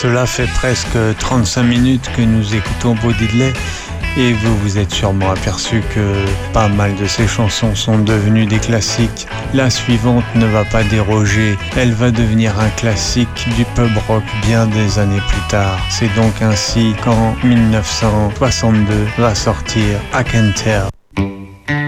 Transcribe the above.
Cela fait presque 35 minutes que nous écoutons Bo Diddley et vous vous êtes sûrement aperçu que pas mal de ces chansons sont devenues des classiques. La suivante ne va pas déroger, elle va devenir un classique du pub rock bien des années plus tard. C'est donc ainsi qu'en 1962 va sortir I Can Tell.